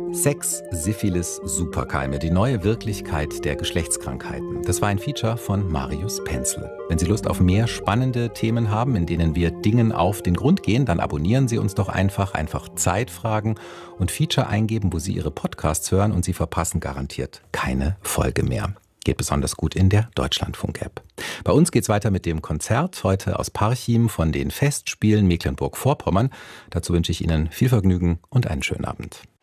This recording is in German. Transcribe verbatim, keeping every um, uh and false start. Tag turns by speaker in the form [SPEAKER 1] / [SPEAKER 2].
[SPEAKER 1] Sex, Syphilis, Superkeime, die neue Wirklichkeit der Geschlechtskrankheiten. Das war ein Feature von Marius Penzel. Wenn Sie Lust auf mehr spannende Themen haben, in denen wir Dingen auf den Grund gehen, dann abonnieren Sie uns doch einfach, einfach Zeit fragen und Feature eingeben, wo Sie Ihre Podcasts hören, und Sie verpassen garantiert keine Folge mehr. Geht besonders gut in der Deutschlandfunk-App. Bei uns geht's weiter mit dem Konzert, heute aus Parchim von den Festspielen Mecklenburg-Vorpommern. Dazu wünsche ich Ihnen viel Vergnügen und einen schönen Abend.